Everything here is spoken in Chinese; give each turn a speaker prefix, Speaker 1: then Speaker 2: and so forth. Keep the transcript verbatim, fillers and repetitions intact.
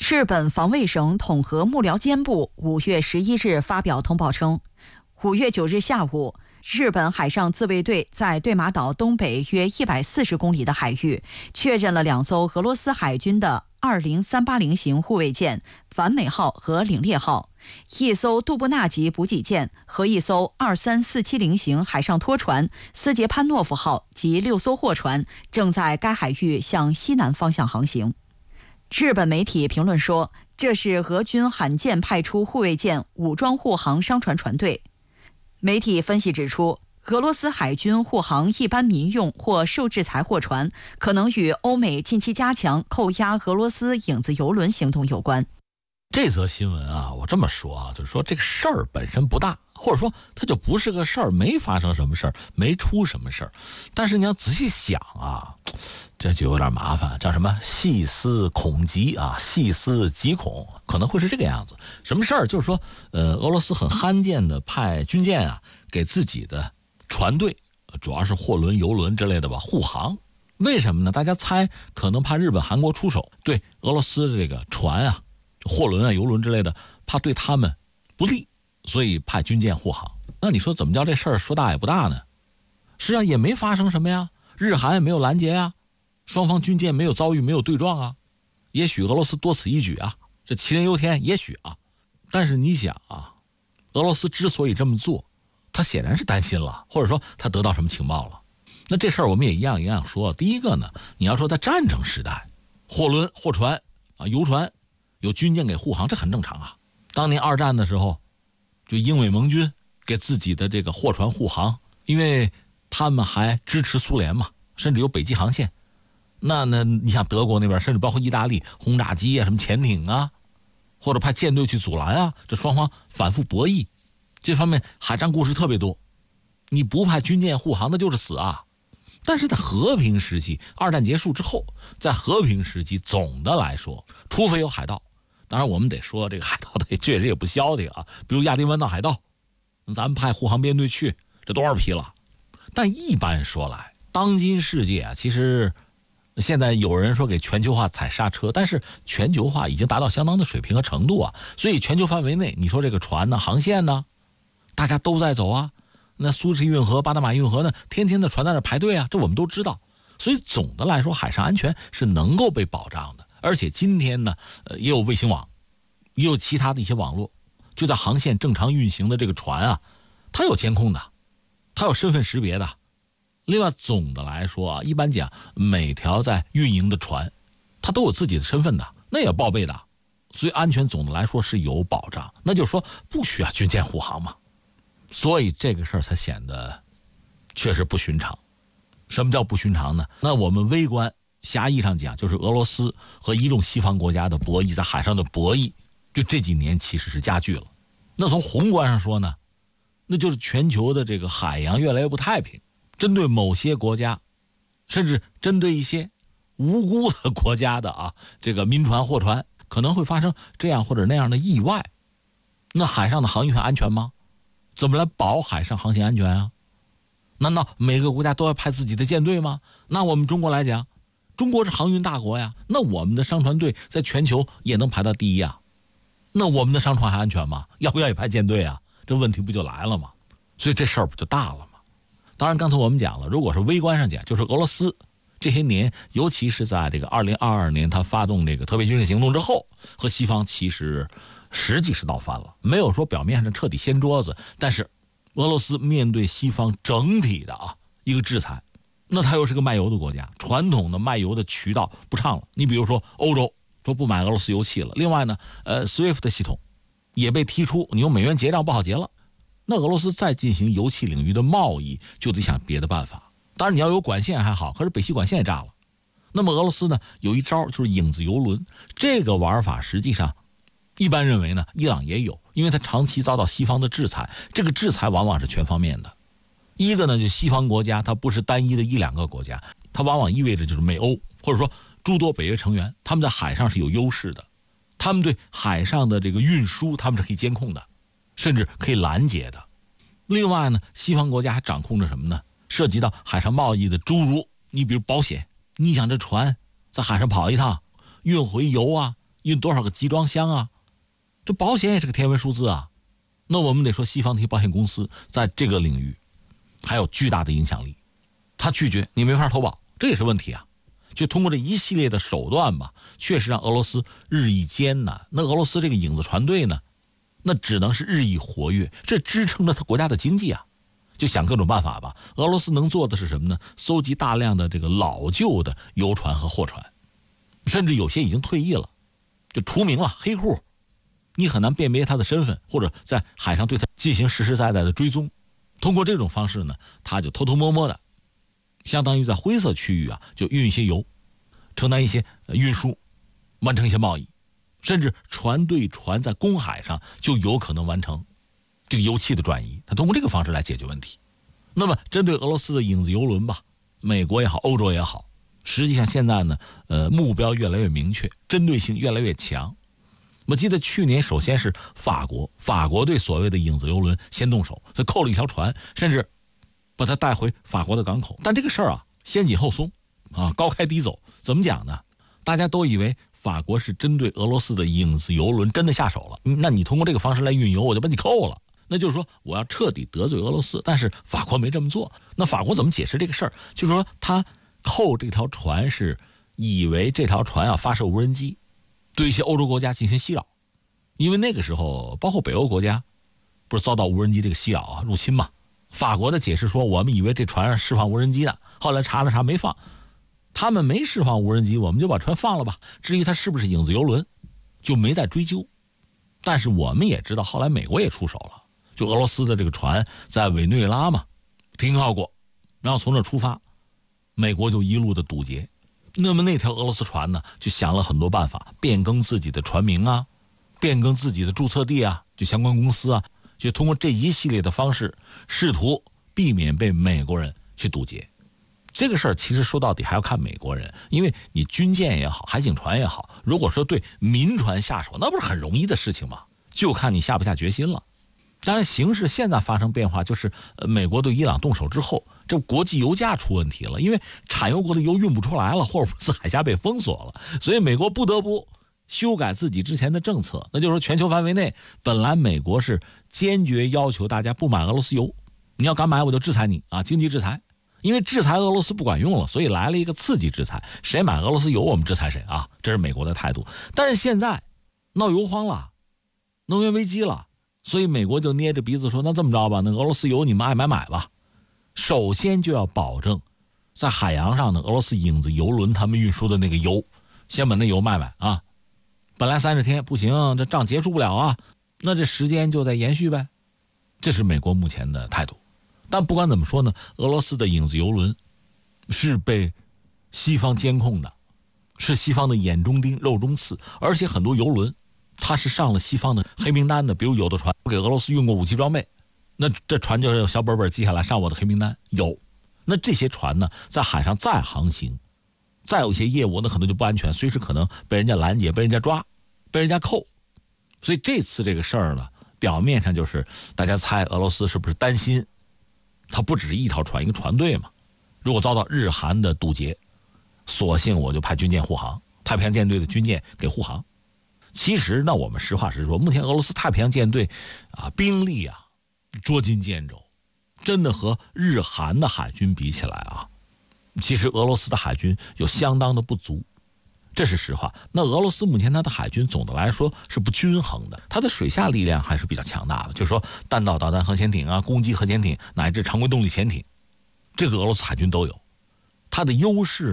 Speaker 1: 日本防卫省统合幕僚监部五月十一日发表通报称，五月九日下午，日本海上自卫队在对马岛东北约一百四十公里的海域确认了两艘俄罗斯海军的二零三八零型护卫舰完美号和领烈号，一艘杜布纳级补给舰和一艘二三四七零型海上拖船斯捷潘诺夫号及六艘货船正在该海域向西南方向航行。日本媒体评论说，这是俄军罕见派出护卫舰武装护航商船船队。媒体分析指出，俄罗斯海军护航一般民用或受制裁货船，可能与欧美近期加强扣押俄罗斯影子油轮行动有关。
Speaker 2: 这则新闻啊，我这么说啊，就是说这个事儿本身不大，或者说它就不是个事儿，没发生什么事儿，没出什么事儿。但是你要仔细想啊，这就有点麻烦，叫什么细思恐极啊，细思极恐，可能会是这个样子。什么事儿？就是说，呃，俄罗斯很罕见的派军舰啊，给自己的船队，主要是货轮、油轮之类的吧，护航。为什么呢？大家猜，可能怕日本、韩国出手对俄罗斯的这个船啊、货轮啊、油轮之类的，怕对他们不利，所以派军舰护航。那你说怎么叫这事儿说大也不大呢？实际上也没发生什么呀，日韩也没有拦截啊，双方军舰没有遭遇，没有对撞啊。也许俄罗斯多此一举啊，这杞人忧天，也许啊。但是你想啊，俄罗斯之所以这么做，他显然是担心了，或者说他得到什么情报了。那这事儿我们也一样一样说。第一个呢，你要说在战争时代，货轮、货船啊、油船有军舰给护航，这很正常啊。当年二战的时候，就英美盟军给自己的这个货船护航，因为他们还支持苏联嘛，甚至有北极航线。那那你像德国那边，甚至包括意大利，轰炸机啊、什么潜艇啊，或者派舰队去阻拦啊，这双方反复博弈，这方面海战故事特别多。你不派军舰护航，那就是死啊。但是在和平时期，二战结束之后，在和平时期，总的来说，除非有海盗，当然我们得说这个海盗的确实也不消停啊，比如亚丁湾道海盗，咱们派护航编队去，这多少批了。但一般说来，当今世界啊，其实现在有人说给全球化踩刹车，但是全球化已经达到相当的水平和程度啊，所以全球范围内，你说这个船呢、航线呢，大家都在走啊。那苏伊士运河、巴拿马运河呢，天天的船在那排队啊，这我们都知道。所以总的来说，海上安全是能够被保障的。而且今天呢，呃，也有卫星网，也有其他的一些网络，就在航线正常运行的这个船啊，它有监控的，它有身份识别的。另外，总的来说啊，一般讲，每条在运营的船，它都有自己的身份的，那也报备的，所以安全总的来说是有保障。那就是说，不需要军舰护航嘛。所以这个事儿才显得确实不寻常。什么叫不寻常呢？那我们微观狭义上讲，就是俄罗斯和一众西方国家的博弈，在海上的博弈，就这几年其实是加剧了。那从宏观上说呢，那就是全球的这个海洋越来越不太平，针对某些国家，甚至针对一些无辜的国家的啊，这个民船、货船可能会发生这样或者那样的意外。那海上的航运安全吗？怎么来保海上航行安全啊？难道每个国家都要派自己的舰队吗？那我们中国来讲，中国是航运大国呀，那我们的商船队在全球也能排到第一啊。那我们的商船还安全吗？要不要也派舰队啊？这问题不就来了吗？所以这事儿不就大了吗？当然刚才我们讲了，如果是微观上讲，就是俄罗斯这些年，尤其是在这个二零二二年他发动这个特别军事行动之后，和西方其实实际是闹翻了，没有说表面上彻底掀桌子，但是俄罗斯面对西方整体的啊一个制裁，那它又是个卖油的国家，传统的卖油的渠道不畅了。你比如说欧洲说不买俄罗斯油气了，另外呢，呃 S W I F T 系统也被踢出，你用美元结账不好结了，那俄罗斯再进行油气领域的贸易就得想别的办法。当然你要有管线还好，可是北溪管线也炸了。那么俄罗斯呢有一招就是影子油轮，这个玩法实际上一般认为呢，伊朗也有，因为它长期遭到西方的制裁，这个制裁往往是全方面的。一个呢，就西方国家它不是单一的一两个国家，它往往意味着就是美欧或者说诸多北约成员，他们在海上是有优势的，他们对海上的这个运输他们是可以监控的，甚至可以拦截的。另外呢，西方国家还掌控着什么呢？涉及到海上贸易的诸如，你比如保险，你想这船在海上跑一趟，运回油啊， 运多少个集装箱啊？这保险也是个天文数字啊。那我们得说西方这些保险公司在这个领域还有巨大的影响力，他拒绝你没法投保，这也是问题啊。就通过这一系列的手段吧，确实让俄罗斯日益艰难。那俄罗斯这个影子船队呢，那只能是日益活跃，这支撑着他国家的经济啊。就想各种办法吧。俄罗斯能做的是什么呢？搜集大量的这个老旧的游船和货船，甚至有些已经退役了，就除名了，黑户，你很难辨别他的身份，或者在海上对他进行实实在在的追踪。通过这种方式呢，他就偷偷摸摸的，相当于在灰色区域啊，就运一些油，承担一些运输，完成一些贸易，甚至船对船在公海上就有可能完成这个油气的转移，他通过这个方式来解决问题。那么针对俄罗斯的影子油轮吧，美国也好，欧洲也好，实际上现在呢，呃，目标越来越明确，针对性越来越强。我记得去年首先是法国，法国对所谓的影子油轮先动手，他扣了一条船，甚至把它带回法国的港口。但这个事儿啊，先紧后松啊，高开低走。怎么讲呢？大家都以为法国是针对俄罗斯的影子油轮真的下手了，那你通过这个方式来运油，我就把你扣了。那就是说我要彻底得罪俄罗斯，但是法国没这么做。那法国怎么解释这个事儿？就是说他扣这条船是以为这条船要发射无人机，对一些欧洲国家进行袭扰。因为那个时候包括北欧国家不是遭到无人机这个袭扰啊入侵嘛。法国的解释说，我们以为这船上释放无人机呢，后来查了查没放，他们没释放无人机，我们就把船放了吧。至于它是不是影子油轮，就没再追究。但是我们也知道，后来美国也出手了，就俄罗斯的这个船在委内瑞拉嘛停靠过，然后从这出发，美国就一路的堵截。那么那条俄罗斯船呢，就想了很多办法，变更自己的船名啊，变更自己的注册地啊，就相关公司啊，就通过这一系列的方式，试图避免被美国人去堵截。这个事儿其实说到底还要看美国人，因为你军舰也好，海警船也好，如果说对民船下手，那不是很容易的事情吗？就看你下不下决心了。当然形势现在发生变化，就是呃美国对伊朗动手之后，这国际油价出问题了，因为产油国的油运不出来了，霍尔木兹海峡被封锁了，所以美国不得不修改自己之前的政策。那就是说全球范围内本来美国是坚决要求大家不买俄罗斯油，你要敢买我就制裁你啊，经济制裁。因为制裁俄罗斯不管用了，所以来了一个刺激制裁，谁买俄罗斯油我们制裁谁啊，这是美国的态度。但是现在闹油荒了，能源危机了，所以美国就捏着鼻子说，那这么着吧，那俄罗斯油你们爱买买吧。首先就要保证在海洋上的俄罗斯影子油轮他们运输的那个油，先把那油卖卖啊。本来三十天不行，这仗结束不了啊，那这时间就在延续呗。这是美国目前的态度。但不管怎么说呢，俄罗斯的影子油轮是被西方监控的，是西方的眼中钉肉中刺，而且很多油轮它是上了西方的黑名单的。比如有的船给俄罗斯运过武器装备，那这船就是有小本本记下来上我的黑名单有。那这些船呢在海上再航行，再有一些业务，那可能就不安全，随时可能被人家拦截，被人家抓，被人家扣。所以这次这个事儿呢，表面上就是大家猜俄罗斯是不是担心它不只是一条船一个船队嘛，如果遭到日韩的堵截，索性我就派军舰护航，太平洋舰队的军舰给护航。其实呢，我们实话实说，目前俄罗斯太平洋舰队啊兵力啊捉襟见肘，真的和日韩的海军比起来啊，其实俄罗斯的海军有相当的不足，这是实话。那俄罗斯目前它的海军总的来说是不均衡的，它的水下力量还是比较强大的，就是说弹道导弹核潜艇啊，攻击核潜艇乃至常规动力潜艇，这个俄罗斯海军都有。它的优势